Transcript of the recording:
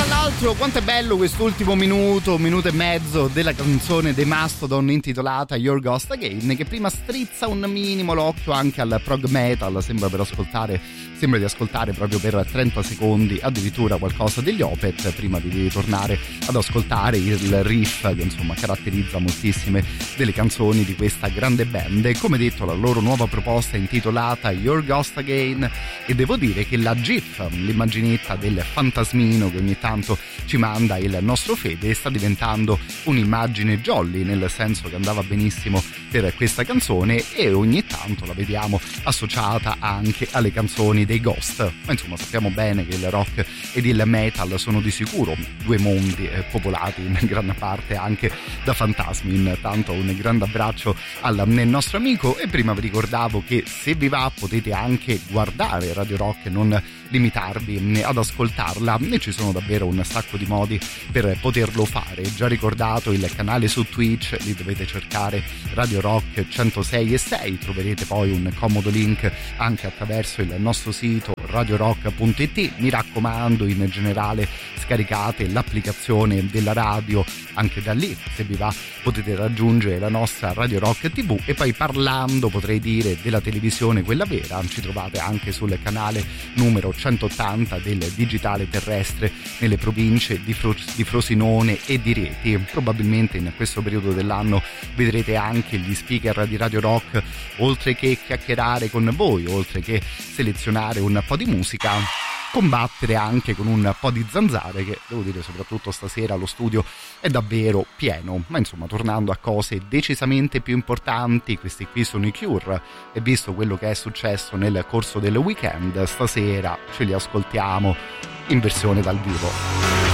Quanto è bello quest'ultimo minuto e mezzo della canzone dei Mastodon intitolata Your Ghost Again, che prima strizza un minimo l'occhio anche al prog metal, sembra di ascoltare proprio per 30 secondi addirittura qualcosa degli Opeth, prima di ritornare ad ascoltare il riff che insomma caratterizza moltissime delle canzoni di questa grande band. E come detto, la loro nuova proposta è intitolata Your Ghost Again, e devo dire che la GIF, l'immaginetta del fantasmino che ogni tanto ci manda il nostro Fede, sta diventando un'immagine jolly, nel senso che andava benissimo per questa canzone, e ogni tanto la vediamo associata anche alle canzoni dei Ghost. Ma insomma, sappiamo bene che il rock ed il metal sono di sicuro due mondi popolati in gran parte anche da fantasmi. Intanto un grande abbraccio al nostro amico, e prima vi ricordavo che se vi va potete anche guardare Radio Rock e non limitarvi ad ascoltarla, e ci sono davvero un sacco di modi per poterlo fare. Già ricordato il canale su Twitch, lì dovete cercare Radio Rock 106.6, troverete poi un comodo link anche attraverso il nostro sito radiorock.it. Mi raccomando, in generale scaricate l'applicazione della radio, anche da lì se vi va potete raggiungere la nostra Radio Rock TV. E poi, parlando potrei dire della televisione, quella vera, ci trovate anche sul canale numero 180 del digitale terrestre nelle province di Frosinone e di Rieti. Probabilmente in questo periodo dell'anno vedrete anche gli speaker di Radio Rock, oltre che chiacchierare con voi, oltre che selezionare un po' di musica, combattere anche con un po' di zanzare, che devo dire soprattutto stasera lo studio è davvero pieno. Ma insomma, tornando a cose decisamente più importanti, questi qui sono i Cure, e visto quello che è successo nel corso del weekend, stasera ce li ascoltiamo in versione dal vivo.